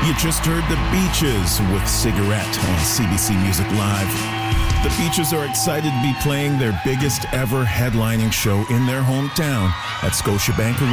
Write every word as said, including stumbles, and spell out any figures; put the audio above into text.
You just heard the Beaches with Cigarette on C B C Music Live. The Beaches are excited to be playing their biggest ever headlining show in their hometown at Scotiabank Arena.